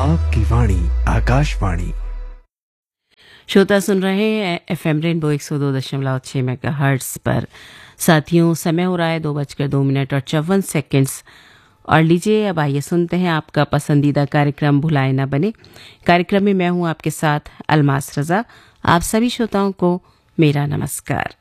आपकी वाणी आकाशवाणी। श्रोता सुन रहे हैं एफएम रेनबो 102.6 मेगाहर्ट्ज पर। साथियों, समय हो रहा है 2:02 और 54 और लीजिए अब आइए सुनते हैं आपका पसंदीदा कार्यक्रम भुलाए ना बने। कार्यक्रम में मैं हूं आपके साथ अलमास रजा। आप सभी श्रोताओं को मेरा नमस्कार।